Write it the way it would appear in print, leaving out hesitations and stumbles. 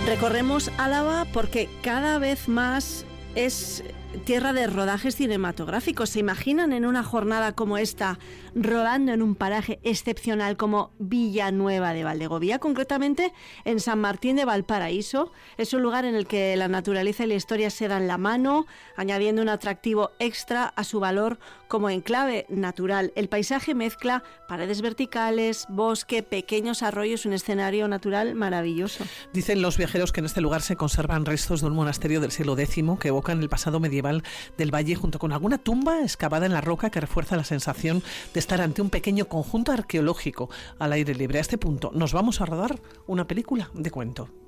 Recorremos Álava porque cada vez más es tierra de rodajes cinematográficos. ¿Se imaginan en una jornada como esta rodando en un paraje excepcional como Villanueva de Valdegovía, concretamente en San Martín de Valparaíso? Es un lugar en el que la naturaleza y la historia se dan la mano, añadiendo un atractivo extra a su valor como enclave natural. El paisaje mezcla paredes verticales, bosque, pequeños arroyos, un escenario natural maravilloso. Dicen los viajeros que en este lugar se conservan restos de un monasterio del siglo X que evocan el pasado medieval del valle, junto con alguna tumba excavada en la roca que refuerza la sensación de estar ante un pequeño conjunto arqueológico al aire libre. A este punto nos vamos a rodar una película de cuento.